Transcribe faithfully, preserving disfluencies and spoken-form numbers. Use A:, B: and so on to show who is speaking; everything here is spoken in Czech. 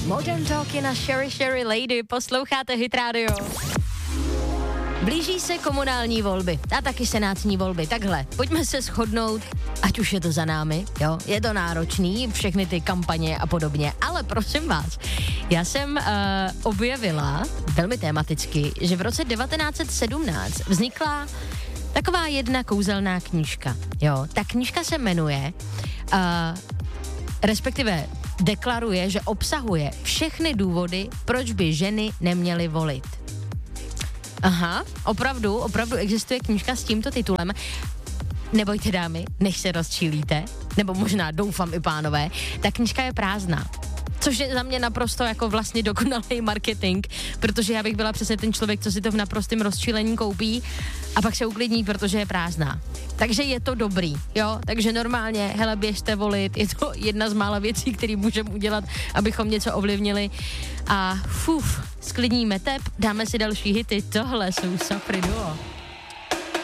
A: Modern Talking na Sherry Sherry Lady, posloucháte Hit Radio. Blíží se komunální volby a taky senátní volby. Takhle, pojďme se shodnout, ať už je to za námi, jo, je to náročný, všechny ty kampaně a podobně, ale prosím vás, já jsem uh, objevila velmi tematicky, že v roce devatenáct set sedmnáct vznikla taková jedna kouzelná knížka, jo, ta knížka se jmenuje, uh, respektive deklaruje, že obsahuje všechny důvody, proč by ženy neměly volit. Aha, opravdu, opravdu existuje knížka s tímto titulem. Nebojte dámy, než se rozčílíte, nebo možná doufám i pánové, ta knížka je prázdná. Což je za mě naprosto jako vlastně dokonalý marketing, protože já bych byla přesně ten člověk, co si to v naprostém rozčílení koupí a pak se uklidní, protože je prázdná. Takže je to dobrý, jo, takže normálně, hele, běžte volit, je to jedna z mála věcí, které můžeme udělat, abychom něco ovlivnili a fuf, sklidníme tep, dáme si další hity, tohle jsou Safri Duo.